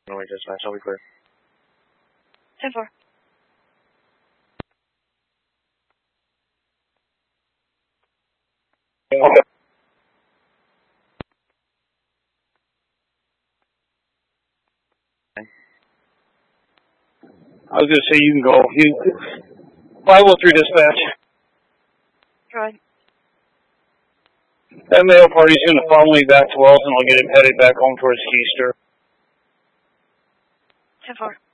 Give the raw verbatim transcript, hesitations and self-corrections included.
No worries, that's fine. Shall we clear? ten four. Okay. I was going to say you can go. You, five oh three dispatch. Right. That male party's going to follow me back to Wells, and I'll get him headed back home towards Keister. ten four.